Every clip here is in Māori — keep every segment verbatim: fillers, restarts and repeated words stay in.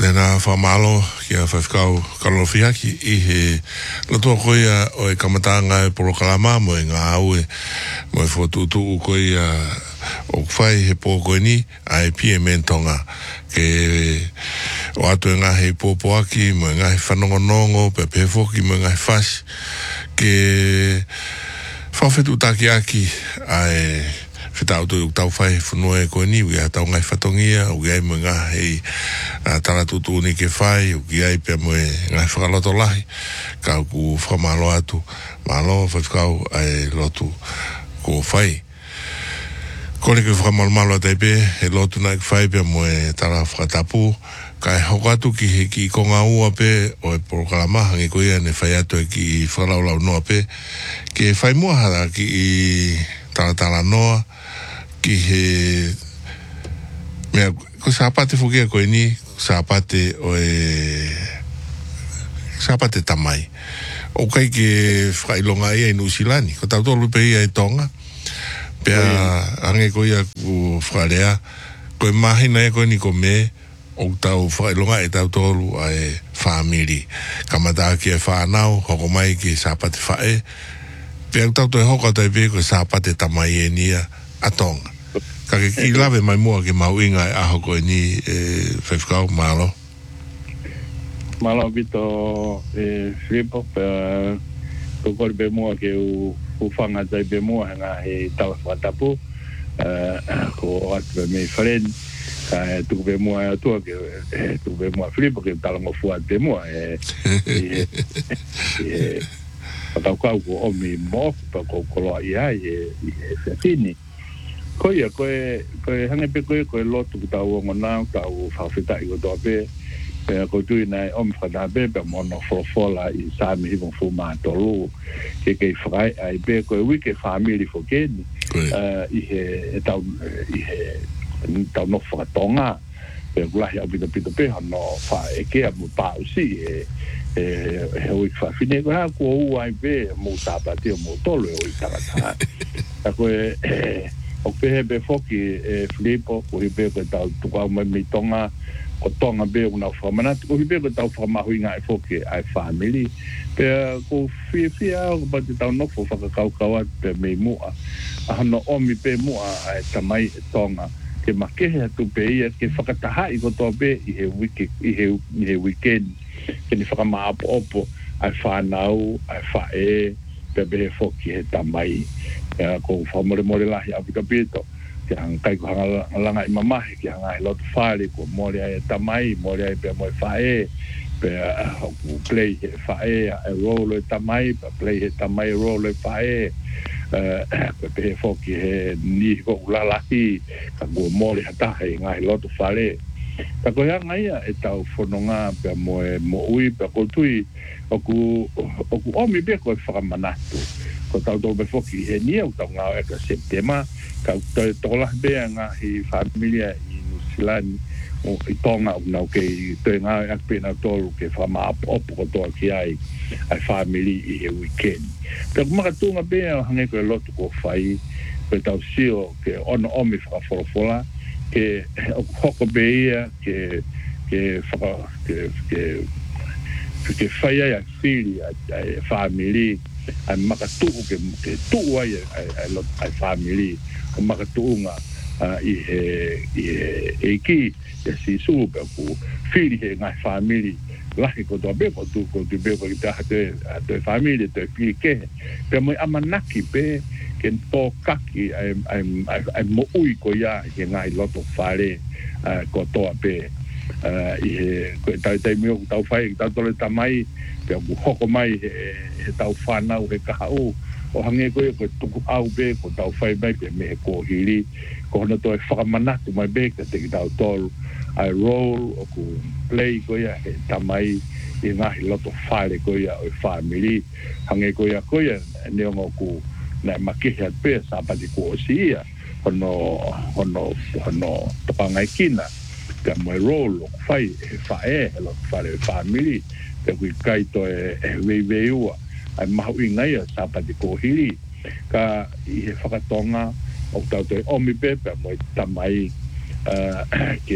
Nena whamalo ki a whawhikau kalorofiaki i he latua koe o e kamatanga e porokalama mo e ngā au e mo e whotutu u koe a o kwhai he pō koe ni a e pie mentonga ke o atu e ngā he pōpoaki mo e ngā he whanongonongo pe pefoki mo e ngā he whasi ke whawhetu taki aki a e whetau tu tau whai whanua e koe ni ui a tau ngai whatongia ui ai mo ngā hei tara tutu ni ke whai ui ai pia mo e ngai whakaloto lahi ka ku whamalo atu malo whakau ai lotu ko whai kore ke whamalo malo atai pe e lotu nai ke whai pia mo e tara whakatapu ka e hoko atu ki he ki konga ua pe o e porokalama hangi koe ane whai atu e ki whakalaulau noa pe ke whai mua hara ki i tala tala noa ki he mea ko sapate fukia koe ni sapate o e sapate tamai o kai ke whailonga ia i Nusilani ko tau tolu pe ia i Tonga pea ange koe ia ku wharea koe mahina e koe ni ko me o tau whailonga e tau tolu a e whamiri kamata ki e whanau hoko mai ki sapate whae pea tau toi hoko tai pe ko sapate tamai e nia a Tonga ka ke ki lawe mai mua ke mauinga e aho koe ni e whewhikau malo malo bito e Filipo pe ko kore be mua ke u whanga tai be mua hanga he tau whatapu ko atu be mei wharen ka e tuku be mua e atua ke tuku be mua Filipo ke talango fuat be mua e e patau kau ko omi mo pa ko koloa ia e e whewhini koe koe koe hange pe koe koe lotu ki tau ngona tau whawhita i kotoa pe pe koe tui nai om whana pe pe mono wholofola i sami hivong fuma tolu ke kei whakai ai pe koe wike whamiri whokeni i he tau i he tau no whakatonga pe kulahi au pito pito pe hano wha e kea mu pausi e e he wik whawhine koe ha kua uai pe mu tāpati o mu tolu e wik tarata a koe o pehe be foki e Filipo ko hipe ko tau tukau mai mi tonga o tonga be una whamana ko hipe ko tau whamahuinga e foki ai family pe ko fia fia ko ba te tau nofo whakakau kaua pe me mua a hano omi pe mua ai tamai e tonga ke makehe atu pe ia ke whakataha i kotoa pe i he wiki i he, i he weekend ke ni whakama apo opo ai whanau ai whae pe be foki he tamai ya ko famore more lahi apita pito ke ang kai ko hanga langa i mamahi ke hanga i lotu whare ko more ai tamai more ai pe mo whae pe ku play he whae a role tamai pe play he tamai role whae pe pe foki he ni ko lalahi ka ko more hata he ngai lotu whare ta ko hanga ia e tau fononga pe mo mo ui pe ko tui o ku o ku omi be ko whakamanatu ko tau tau be foki he ni au tau ngau e ka septema ka tau tola be ngā hi familia i Nusilani o i tonga u nau ke tau ngau e pe na tolu ke whama opo ko toa ki ai ai family i he weekend pe kumaka tunga be au hange ko e lotu ko whai ko tau sio ke ono omi whakaforofola ke hoko be ia ke ke whaka ke ke ke whai ai a whiri ai family ai makatu ke ke tu ai ai lot ai family o makatu nga i he i he ki e si su pe ku fili he ngai family lahi ko do be ko tu ko tu be ko ta te te family te fili ke pe mo amanaki pe ke to kaki ai ai ai mo ui ko ya ke ngai lot of fare ko to pe i he ko tai tai mi ko tau fai ta tole tamai pe ku hoko mai he tau whanau he kahau o hange koe ko tuku au be ko tau whai mai pe me he kōhiri ko hana toi whakamanatu mai be ka te ki tau tolu ai roll o ku play koe he tamai i ngahi loto whare koe o family hange koe koe neongo ku nai makihe at pe sa pati ko o si ia hono hono hono tapangai kina ka mai roll o whai he whae he loto whare family te kui kai to e wei wei ua ai mahu i ngai a sapati kōhiri ka i he whakatonga o tau te omi pepe mo i tamai ke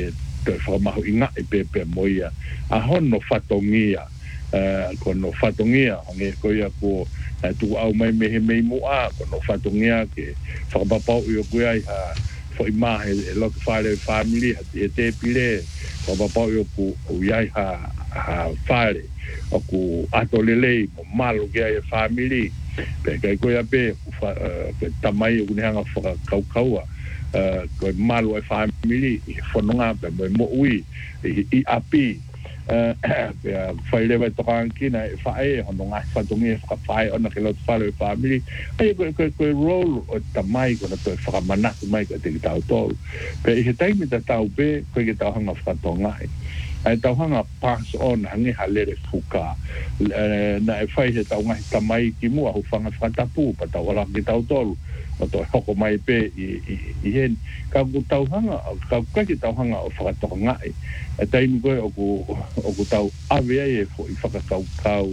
te whakamahu inga e pepe moia a hono whatongia uh, kono whatongia hange koia ko uh, tu au mai mehe mei mua kono whatongia ke whakapapau i o koia i ha whai mahe e loka whare family ha te te pile whakapapau i o ku o iai ha ha whare o ku ato lelei mo malo kia i family pe kai koia pe ke tamai o kunehanga whakakaukau Uh, ko malo e family i fononga pe mo ui i api uh, pe fai lewa tokan kina e fai hono nga fatongi e whakawhai ona ke lotu whare family ai ko ko ko role o tamai ko na to whakamanaku mai ka te ki tau tolu pe i he taimi ta tau pe ko i ke tau hanga whakatonga ai tau hanga pass on hangi halere fuka uh, na e fai he tau ngai tamai ki mua hu whanga whakatapu pa tau ala ki tau tolu o to hoko mai pe i i hen ka ku tau hanga ka ka ki tau hanga o whakatonga ai e taimi koe o ku o ku tau ave ai e fo i whakakau kau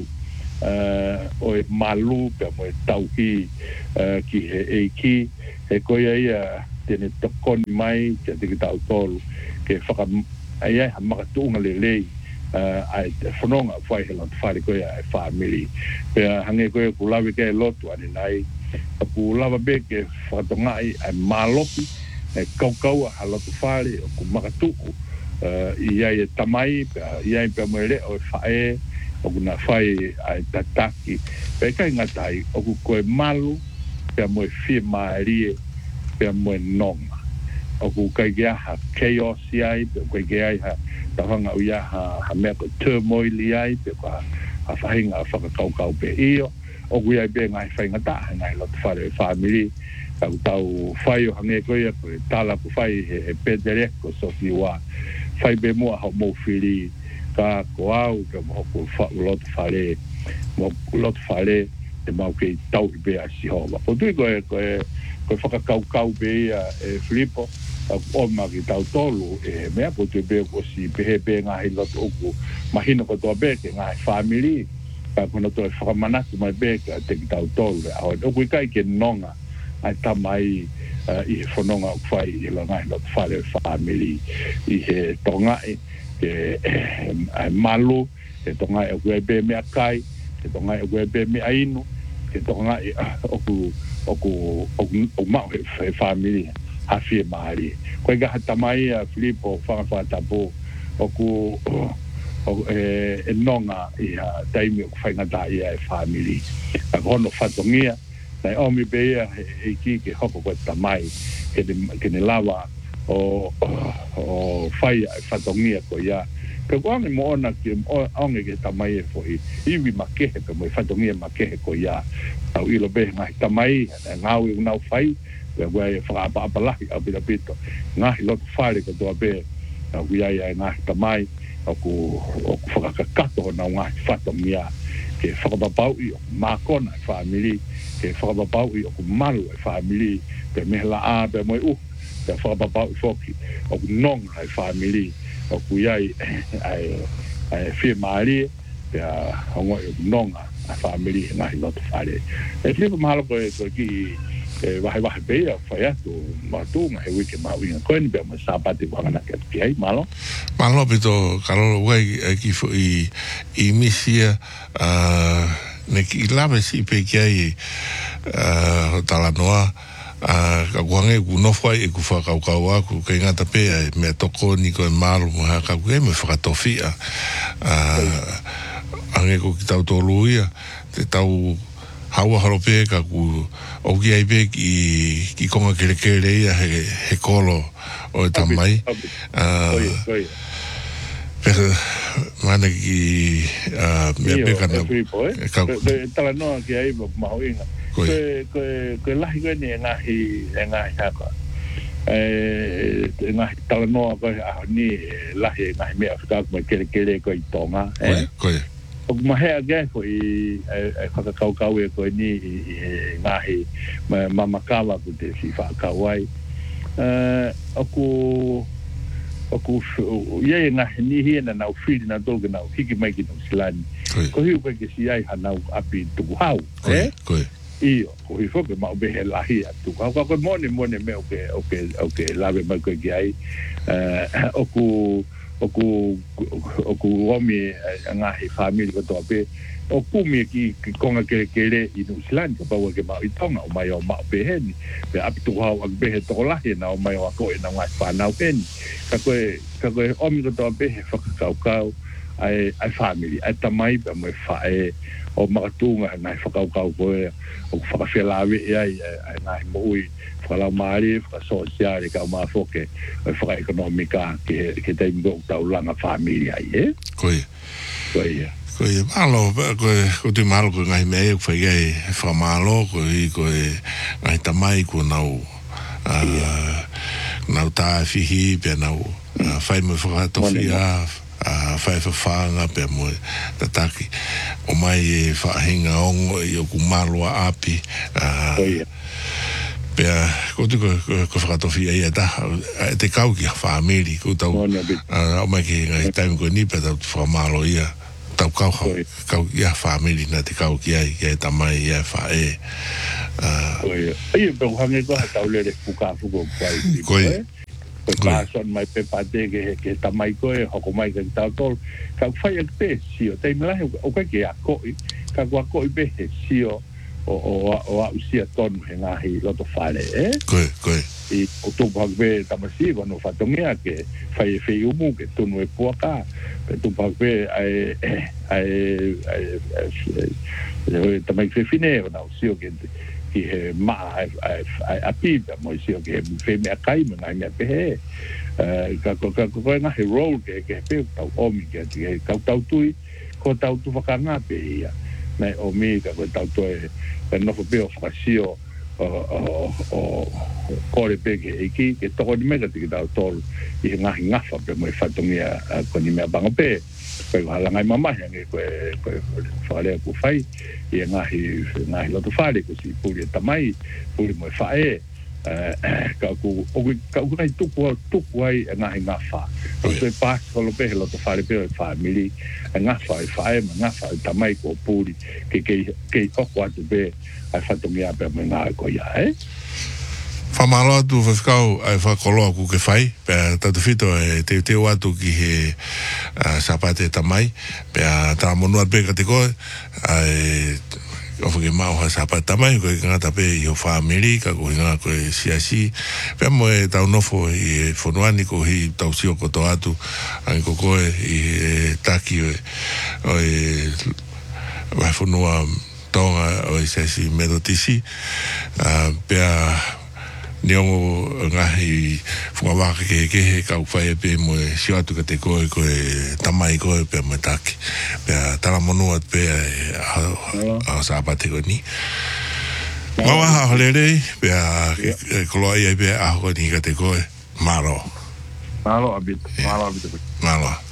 uh, o e malu pe mo e tau ki uh, ki he e ki he koe ai a tene tokoni mai te te ki tau tolu ke whaka ai ai ha makatunga le lei uh, ai te whanonga whai he lantu whare koe ai family pe hange koe ku lawe ke lotu ane nai ku lava be ke whakatongai ai malopi e kaukau a halotu whare o ku makatuku uh, i ai e tamai i ai pe moere o e whae o ku na whai ai tataki pe kai ngatai o ku koe malu pe moe whia maarie pe moe nonga o ku kai gea ha chaos i ai pe kai gea ha tahanga uia ha, ha mea ko turmoil i ai pe ka ha whahinga a whakakaukau pe iyo o kuia be ngai whai ngata ngai lot whare family ka tau whai o hange koia ko tala ku whai he, he pedere ko sofi wa whai be mua ho mo whiri ka ko au ka mo ko lot whare mo lot whare te mau ke tau be a si hova o tui koe koe koe whakakau kau be a e Filipo o ma ki tau tolu e mea po tui be ko si pehe be ngahi lot oku mahina ko toa be ke ngahi family ka kono to whakamanaku mai beka te ki tau tolu a o kui kai ke nonga ai tamai uh, i he whanonga o whai i la ngai not whare family i he tongai ke ai malu ke tongai o kui be mea kai ke tongai o kui be mea inu ke tongai o ku o ku o mau he family hawhie maari koe gaha tamai a Filipo whakawhatapo o ku o e, e nonga i a taimi o whaingata i a e family a kono whatongia nei omi beia e ki ke hoko koe tamai ke ne, ke ne lawa o o whai a e whatongia ko ia pe koange mo ona ki onge ke tamai e fo i iwi makehe pe mo i whatongia makehe ko ia au ilo behe ngai tamai ngau i unau whai pe koe e whakaapalahi au pita pito ngahi lotu whare ko toa be au ia ia ngahi tamai o ku o ku whakakato na ngā whatongia ke whakapapau i o mākona e family ke whakapapau i o ku malu e family pe mehla a pe moe u ke whakapapau i whoki o ku nonga e family o ku iai ai ai whia maari pe a hongo i o ku nonga a family ngahi lotu whare e whia mahalo koe koe ki e wahe wahe beia whai atu mātunga he wike mawinga koe ni bea mo sapati wangana ke atu ki hei malo malo pito kalolo wai ki fo i i misia uh, ne ki lawe si pe ki ai uh, talanoa uh, ka kuange ku nofwai e ku whakaukau aku ka ingata pe ai me toko ni koe malo mo haka ku e me whakatofia uh, ange ko ki tau tolu ia te tau hawa harope ka ku o ki ai pe ki, ki konga kere kere ia he, he kolo o e tamai peka mana ki mea peka na tala noa ki ai maho inga koe lahi koe ni e ngahi e ngahi haka e ngahi tala noa koe aho ni lahi e ngahi mea whikaku mai kere kere koe i tonga koe o mahea gai ko i e whakakaukau e koe ni i ngahi mamakawa ko te si whakakau ai o ku o ku iei ngahi ni hia na nau whiri na tolke nau hiki mai ki nau silani ko hiu koe ke si ai ha nau api tuku hau koe io ko i foke ma be la hi tu ka ka ko mone mone me o ke o ke o ke la be ma ko ki ai eh o ku o ku o ku omi nga hi family ko to be o ku mi ki konga ke ke le i New Zealand ka pa ke ma i tonga o mai o ma be hen be ap tu ha o be he to la hi na o mai o ko na nga fa na pen ka ko ka ko omi ko to be he fa ka ka ai ai family ai tamai be mo fa e o makatunga na whakaukau koe o whakawhelāwe ai ai ngai moui whakalamari whakasosiare ka mafoke o whakaekonomika ke ke te ingo taulanga familia ai e koe koe koe malo koe ko te malo koe ngai mei ko whai whamalo koe koe ngai tamai ko nau nau tā whihi pe nau whai mo whakatowhia a fai fa fanga pe mo tataki o mai e fa hinga ongo i o ku malo api a pe ko tu ko ko fa to fi ai ta te kau ki family ko tau o mai ki ngai tai ko ni pe ta fa malo ia tau kau kau ia family na te kau ki ai ki ta mai ia fa e a ai pe ko hange ko tau le fuka fuko kai ko ka son mai pe pate ke ke ta mai ko e hoko mai ke ta tol ka fai ek pe si o te mala o ka ke a ko ka ko ko be si o o o a usia ton he nga hi lo to fale eh ko ko i o to ba be ta masi ko no fa to mia ke fai fe u mu ke tu no e po ka pe tu ba be ai ai ai ta mai fe fine na usia ke ki he ma ai ai api mo si o ke fe me kai mo na me pe eh ka ko ka ko na he roll ke ke pe ta o mi ke ke ka ta tu ko ta tu fa kana pe ia me o mi ka ko ta tu e no fo pe o fa si o o o ko le pe ke ki ke to ni me ka ti ta to i nga nga fa pe mo fa to mi ko ni me ba pe ko hala ngai mama nge ko ko fale ko fai e nga hi nga hi lo to fale ko si puri tamai puri mo fa e ka ku o ka ku kai tu ko tu ko ai nga hi nga fa so e pa ko lo pe lo to fale pe family nga fa fa e nga fa tamai ko puri ke ke ke ko ko tu be ai fa to mi a pe nga ko ya e Whamalo atu whawhikau ai whakoloa ku ke whai, pēr tatu whito e te te watu ki he uh, sapate tamai, pēr tā monua pēka te koe, ai ofu ke mau ha sapate tamai, koe ngata pē i o whamiri, ka koe ngā koe siasi, pēr mo e tau nofo i e whonuani ko hi tau sio koto atu, ai ko koe i e taki o e, o e wai whunua tonga o e siasi medotisi, uh, pēr ni ongo ngahi whakawaka ke ke he kau whai pe mo e sio atu ka te koe koe tamai koe pe mo taki pe tala monua pe a sāpate ko ni mawa ha holere pe a koloa ia pe a hoko ni ka te koe maro malo abit malo abit malo